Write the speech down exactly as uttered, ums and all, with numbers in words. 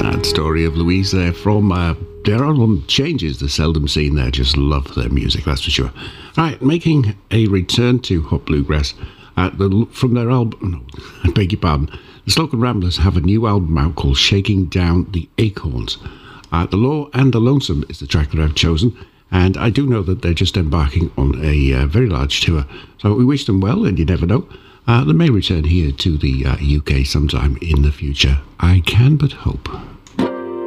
Sad story of Louise there from uh, their album Changes, the seldom seen there. Just love their music, that's for sure. Right, making a return to Hot Bluegrass uh, the, from their album, no, I beg your pardon, the Slocum Ramblers have a new album out called Shaking Down the Acorns. Uh, the Law and the Lonesome is the track that I've chosen, and I do know that they're just embarking on a uh, very large tour, so we wish them well, and you never know. Uh, they may return here to the uh, U K sometime in the future. I can but hope.